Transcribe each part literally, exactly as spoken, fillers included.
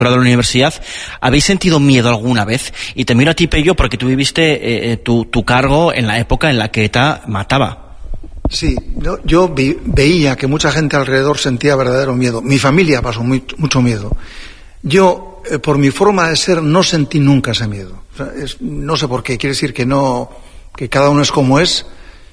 de la universidad, ¿habéis sentido miedo alguna vez? Y te miro a ti, Pello, porque tú viviste eh, tu, tu cargo en la época en la que ETA mataba. Sí, yo, yo vi, veía que mucha gente alrededor sentía verdadero miedo. Mi familia pasó muy, mucho miedo. Yo, eh, por mi forma de ser, no sentí nunca ese miedo. O sea, es, no sé por qué, quiere decir que no, que cada uno es como es,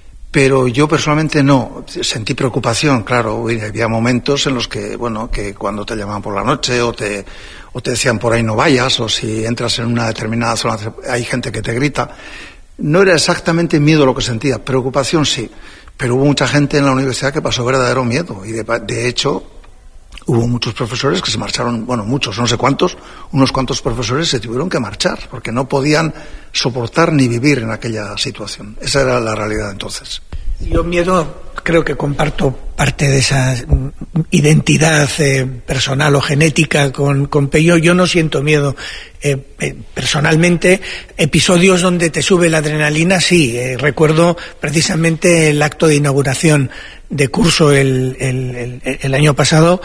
pero yo personalmente no. Sentí preocupación, claro. Había momentos en los que, bueno, que cuando te llamaban por la noche o te, o te decían por ahí no vayas, o si entras en una determinada zona hay gente que te grita. No era exactamente miedo lo que sentía, preocupación sí. Pero hubo mucha gente en la universidad que pasó verdadero miedo. Y de, de hecho, hubo muchos profesores que se marcharon, bueno, muchos, no sé cuántos, unos cuantos profesores se tuvieron que marchar porque no podían soportar ni vivir en aquella situación. Esa era la realidad entonces. Yo miedo, creo que comparto parte de esa identidad eh, personal o genética con, con Pello. Yo no siento miedo. Eh, eh, personalmente, episodios donde te sube la adrenalina, sí. Eh, recuerdo precisamente el acto de inauguración de curso el, el, el, el año pasado,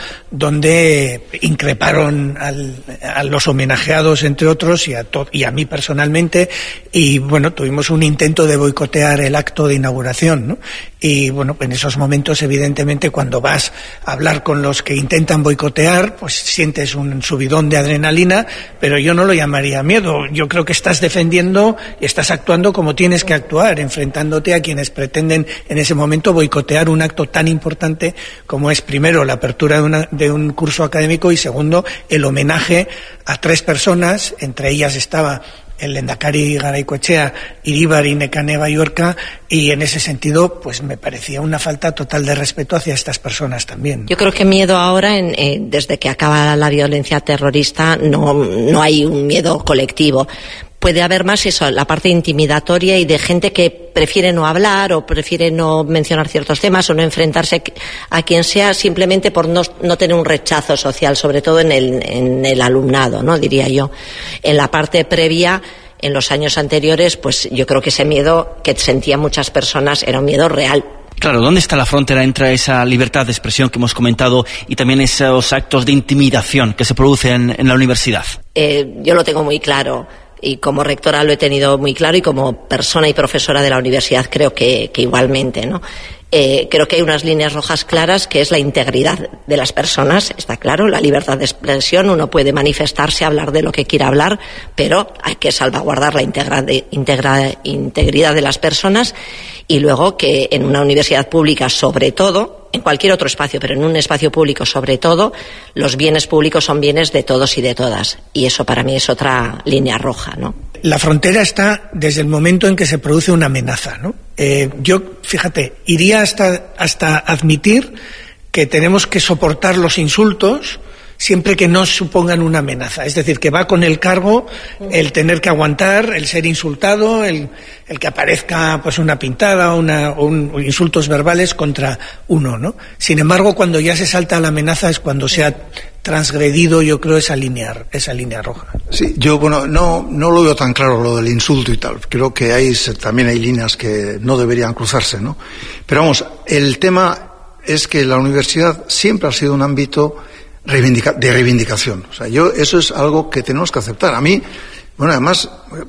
donde increparon al, a los homenajeados, entre otros, y a, to, y a mí personalmente, y bueno, tuvimos un intento de boicotear el acto de inauguración, ¿no? Y bueno, en esos momentos, evidentemente, cuando vas a hablar con los que intentan boicotear, pues sientes un subidón de adrenalina, pero yo no lo llamaría miedo. Yo creo que estás defendiendo y estás actuando como tienes que actuar, enfrentándote a quienes pretenden en ese momento boicotear un acto tan importante como es, primero, la apertura de, una, de un curso académico y, segundo, el homenaje a tres personas. Entre ellas estaba el Lehendakari Garaikoetxea, Iríbar Nekane Balluerka, y en ese sentido pues me parecía una falta total de respeto hacia estas personas también. Yo creo que miedo ahora, en, eh, desde que acaba la violencia terrorista, no, no hay un miedo colectivo. Puede haber más eso, la parte intimidatoria y de gente que prefiere no hablar o prefiere no mencionar ciertos temas o no enfrentarse a quien sea, simplemente por no, no tener un rechazo social, sobre todo en el, en el alumnado, ¿no? Diría yo. En la parte previa, en los años anteriores, pues yo creo que ese miedo que sentían muchas personas era un miedo real. Claro, ¿dónde está la frontera entre esa libertad de expresión que hemos comentado y también esos actos de intimidación que se producen en la universidad? Eh, yo lo tengo muy claro. Y como rectora lo he tenido muy claro, y como persona y profesora de la universidad creo que, que igualmente, ¿no? Eh, creo que hay unas líneas rojas claras, que es la integridad de las personas, está claro, la libertad de expresión, uno puede manifestarse, hablar de lo que quiera hablar, pero hay que salvaguardar la integra, de, integra, integridad de las personas, y luego que en una universidad pública, sobre todo, en cualquier otro espacio, pero en un espacio público sobre todo, los bienes públicos son bienes de todos y de todas. Y eso para mí es otra línea roja, ¿no? La frontera está desde el momento en que se produce una amenaza, ¿no? Eh, yo, fíjate, iría hasta, hasta admitir que tenemos que soportar los insultos siempre que no supongan una amenaza. Es decir, que va con el cargo el tener que aguantar, el ser insultado, el, el que aparezca pues una pintada una, o, un, o insultos verbales contra uno, ¿no? Sin embargo, cuando ya se salta la amenaza es cuando se ha transgredido, yo creo, esa línea, esa línea roja. Sí, yo, bueno, no, no lo veo tan claro lo del insulto y tal. Creo que hay, también hay líneas que no deberían cruzarse, ¿no? Pero vamos, el tema es que la universidad siempre ha sido un ámbito Reivindica, de reivindicación. O sea, yo, eso es algo que tenemos que aceptar. A mí, bueno, además,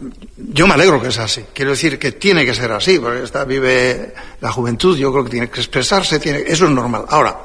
yo me alegro que sea así. Quiero decir que tiene que ser así, porque esta vive la juventud, yo creo que tiene que expresarse, tiene, eso es normal. Ahora,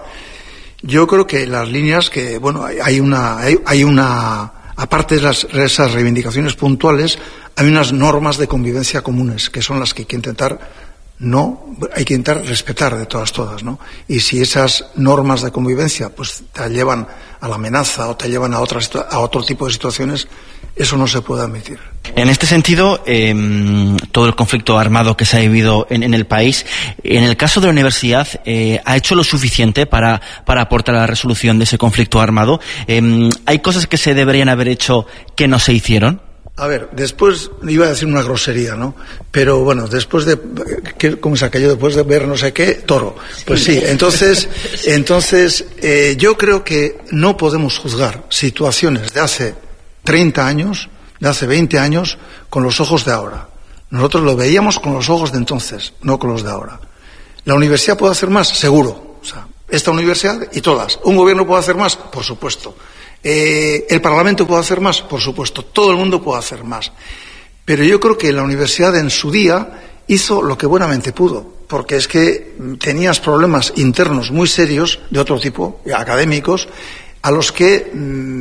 yo creo que las líneas que, bueno, hay una, hay, hay una, aparte de, las, de esas reivindicaciones puntuales, hay unas normas de convivencia comunes, que son las que hay que intentar no, hay que intentar respetar de todas, todas, ¿no? Y si esas normas de convivencia pues te llevan a la amenaza o te llevan a otras, a otro tipo de situaciones, eso no se puede admitir. En este sentido, eh, todo el conflicto armado que se ha vivido en, en el país, en el caso de la universidad, eh, ¿ha hecho lo suficiente para, para aportar a la resolución de ese conflicto armado? Eh, ¿Hay cosas que se deberían haber hecho que no se hicieron? A ver, después, iba a decir una grosería, ¿no? Pero bueno, después de, ¿cómo es aquello? Después de ver no sé qué, toro. Pues sí, entonces, entonces eh, yo creo que no podemos juzgar situaciones de hace treinta años, de hace veinte años, con los ojos de ahora. Nosotros lo veíamos con los ojos de entonces, no con los de ahora. ¿La universidad puede hacer más? Seguro. O sea, esta universidad y todas. ¿Un gobierno puede hacer más? Por supuesto. Eh, ¿El Parlamento puede hacer más? Por supuesto, todo el mundo puede hacer más. Pero yo creo que la universidad en su día hizo lo que buenamente pudo, porque es que tenías problemas internos muy serios, de otro tipo, académicos, a los que,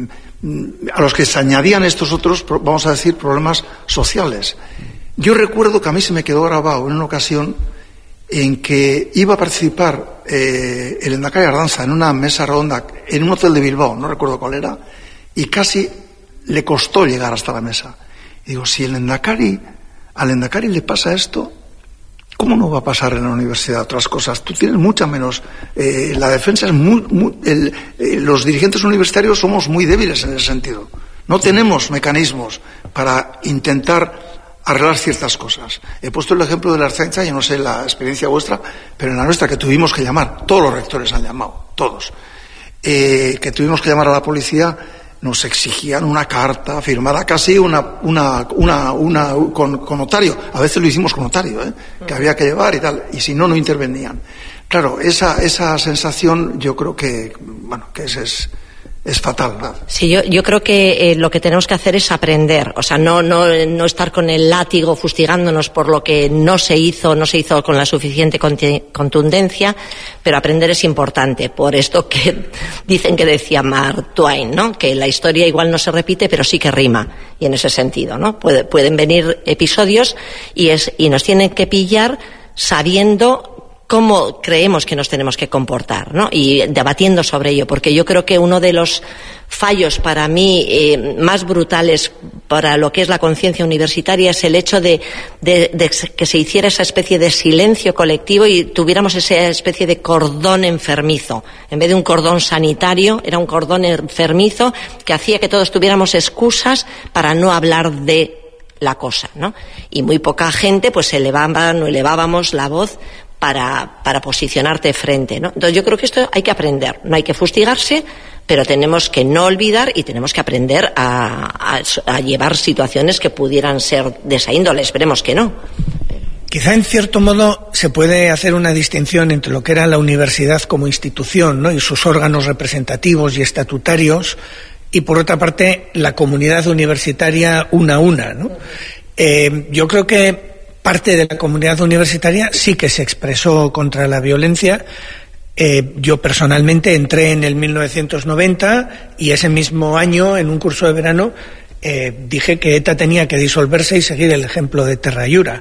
a los que se añadían estos otros, vamos a decir, problemas sociales. Yo recuerdo que a mí se me quedó grabado en una ocasión en que iba a participar eh, el Endacari Ardanza en una mesa redonda en un hotel de Bilbao, no recuerdo cuál era, y casi le costó llegar hasta la mesa. Y digo, si el Endacari, al Endacari le pasa esto, ¿cómo no va a pasar en la universidad otras cosas? Tú tienes mucha menos... Eh, la defensa es muy... muy el, eh, los dirigentes universitarios somos muy débiles en ese sentido. No tenemos mecanismos para intentar arreglar ciertas cosas. He puesto el ejemplo de la Ertzaintza, yo no sé la experiencia vuestra, pero en la nuestra, que tuvimos que llamar, todos los rectores han llamado, todos, eh, que tuvimos que llamar a la policía, nos exigían una carta firmada casi una, una, una, una con, con notario. A veces lo hicimos con notario, ¿eh? Que había que llevar y tal, y si no, no intervenían. Claro, esa, esa sensación yo creo que, bueno, que es... es es fatal, ¿no? Sí, yo, yo creo que eh, lo que tenemos que hacer es aprender, o sea, no, no, no estar con el látigo fustigándonos por lo que no se hizo, no se hizo con la suficiente contundencia, pero aprender es importante, por esto que dicen que decía Mark Twain, ¿no? Que la historia igual no se repite, pero sí que rima, y en ese sentido, ¿no? Puede, pueden venir episodios y, es, y nos tienen que pillar sabiendo cómo creemos que nos tenemos que comportar, ¿no? Y debatiendo sobre ello, porque yo creo que uno de los fallos para mí eh, más brutales para lo que es la conciencia universitaria es el hecho de, de, de que se hiciera esa especie de silencio colectivo y tuviéramos esa especie de cordón enfermizo. En vez de un cordón sanitario, era un cordón enfermizo que hacía que todos tuviéramos excusas para no hablar de la cosa, ¿no? Y muy poca gente pues elevaba, no elevábamos la voz para, para posicionarte frente, ¿no? Entonces yo creo que esto hay que aprender, no hay que fustigarse, pero tenemos que no olvidar y tenemos que aprender a, a, a llevar situaciones que pudieran ser de esa índole, esperemos que no. Quizá en cierto modo se puede hacer una distinción entre lo que era la universidad como institución, ¿no? Y sus órganos representativos y estatutarios, y por otra parte la comunidad universitaria una a una, ¿no? Eh, yo creo que parte de la comunidad universitaria sí que se expresó contra la violencia. Eh, yo personalmente entré en el mil novecientos noventa y ese mismo año, en un curso de verano, eh, dije que ETA tenía que disolverse y seguir el ejemplo de Terra Iura.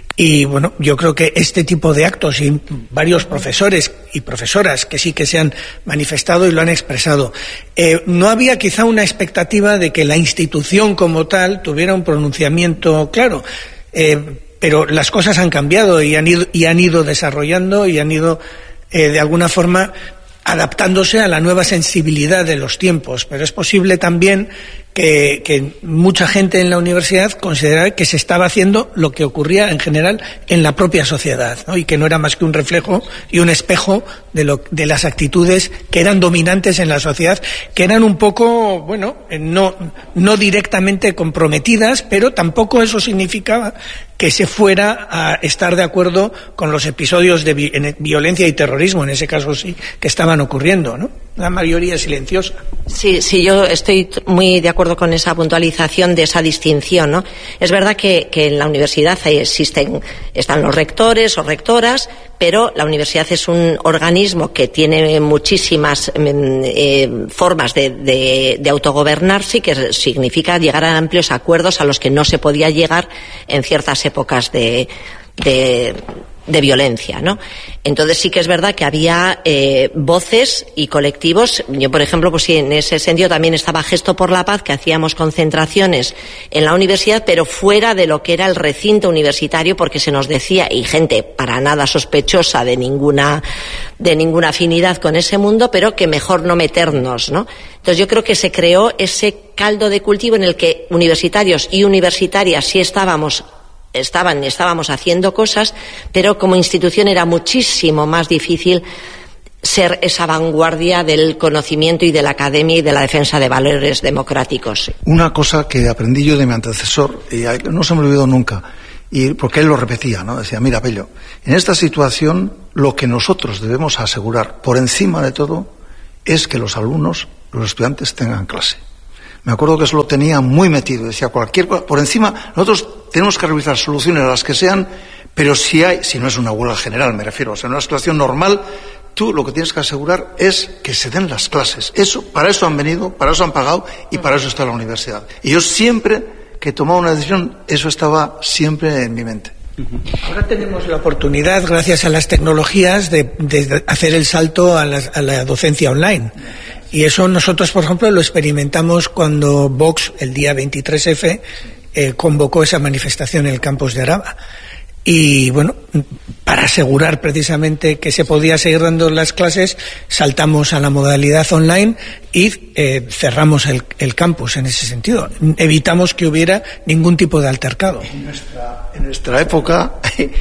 Y bueno, yo creo que este tipo de actos, y varios profesores y profesoras que sí que se han manifestado y lo han expresado, eh, no había quizá una expectativa de que la institución como tal tuviera un pronunciamiento claro. Eh, Pero las cosas han cambiado y han ido, y han ido desarrollando y han ido, eh, de alguna forma, adaptándose a la nueva sensibilidad de los tiempos. Pero es posible también que, que mucha gente en la universidad considerara que se estaba haciendo lo que ocurría en general en la propia sociedad, ¿no? Y que no era más que un reflejo y un espejo de, lo, de las actitudes que eran dominantes en la sociedad, que eran un poco, bueno, no, no directamente comprometidas, pero tampoco eso significaba que se fuera a estar de acuerdo con los episodios de vi- violencia y terrorismo, en ese caso sí, que estaban ocurriendo, ¿no? La mayoría silenciosa. Sí, sí, yo estoy muy de acuerdo con esa puntualización de esa distinción, ¿no? Es verdad que, que en la universidad existen, están los rectores o rectoras, pero la universidad es un organismo que tiene muchísimas eh, formas de, de, de autogobernarse, y que significa llegar a amplios acuerdos a los que no se podía llegar en ciertas épocas de, de de violencia, ¿no? Entonces sí que es verdad que había eh, voces y colectivos. Yo, por ejemplo, pues sí, en ese sentido también estaba Gesto por la Paz, que hacíamos concentraciones en la universidad, pero fuera de lo que era el recinto universitario, porque se nos decía, y gente para nada sospechosa de ninguna de ninguna afinidad con ese mundo, pero que mejor no meternos, ¿no? Entonces yo creo que se creó ese caldo de cultivo en el que universitarios y universitarias sí estábamos estaban estábamos haciendo cosas, pero como institución era muchísimo más difícil ser esa vanguardia del conocimiento y de la academia y de la defensa de valores democráticos. Una cosa que aprendí yo de mi antecesor, y no se me olvidó nunca, y porque él lo repetía, ¿no? Decía, mira, Pello, en esta situación lo que nosotros debemos asegurar por encima de todo es que los alumnos los estudiantes tengan clase. Me acuerdo que eso lo tenía muy metido. Decía, cualquier cosa, por encima, nosotros tenemos que revisar soluciones a las que sean, pero si hay, si no es una huelga general, me refiero, o sea, en una situación normal, tú lo que tienes que asegurar es que se den las clases. Eso, para eso han venido, para eso han pagado y para eso está la universidad. Y yo siempre que he tomado una decisión, eso estaba siempre en mi mente. Ahora tenemos la oportunidad, gracias a las tecnologías, de, de hacer el salto a la, a la docencia online. Y eso nosotros, por ejemplo, lo experimentamos cuando Vox, el día veintitrés efe, eh, convocó esa manifestación en el campus de Araba. Y bueno, para asegurar precisamente que se podía seguir dando las clases, saltamos a la modalidad online y eh, cerramos el, el campus en ese sentido. Evitamos que hubiera ningún tipo de altercado. En nuestra, en nuestra época,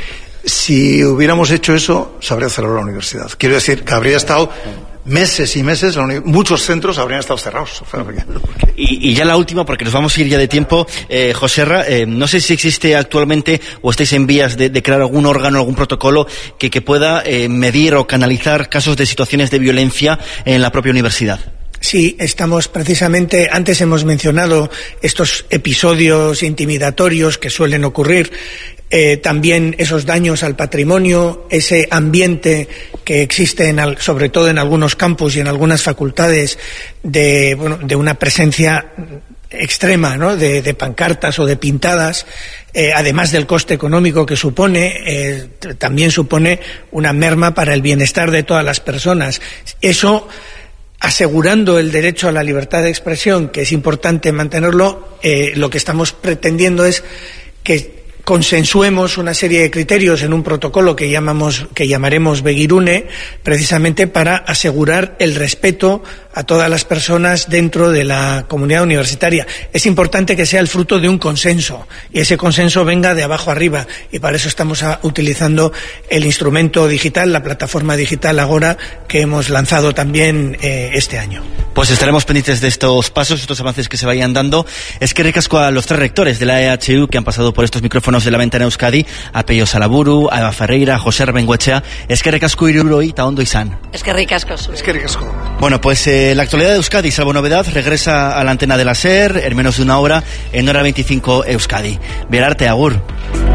si hubiéramos hecho eso, se habría cerrado la universidad. Quiero decir que habría estado meses y meses, muchos centros habrían estado cerrados. Y, y ya la última, porque nos vamos a ir ya de tiempo, eh, Joserra, eh, no sé si existe actualmente o estáis en vías de, de crear algún órgano, algún protocolo que, que pueda eh, medir o canalizar casos de situaciones de violencia en la propia universidad. Sí, estamos precisamente, antes hemos mencionado estos episodios intimidatorios que suelen ocurrir, eh, también esos daños al patrimonio, ese ambiente que existe en al, sobre todo en algunos campus y en algunas facultades de, bueno, de una presencia extrema, ¿no? de, de pancartas o de pintadas, eh, además del coste económico que supone, eh, también supone una merma para el bienestar de todas las personas. Eso, asegurando el derecho a la libertad de expresión, que es importante mantenerlo, eh, lo que estamos pretendiendo es que consensuemos una serie de criterios en un protocolo que llamamos que llamaremos Begirune, precisamente para asegurar el respeto a todas las personas dentro de la comunidad universitaria. Es importante que sea el fruto de un consenso y ese consenso venga de abajo arriba, y para eso estamos a, utilizando el instrumento digital, la plataforma digital Agora, que hemos lanzado también eh, este año. Pues estaremos pendientes de estos pasos, estos avances que se vayan dando. Es que ricasco a los tres rectores de la E H U que han pasado por estos micrófonos de La Ventana Euskadi, a Pello Salaburu, a Eva Ferreira, a José Bengoechea. Es que ricasco iruroi ta ondo izan. Es que ricasco. Es que ricasco. Bueno, pues eh, la actualidad de Euskadi, salvo novedad, regresa a la antena de la SER en menos de una hora en Hora veinticinco Euskadi. Berarte, agur.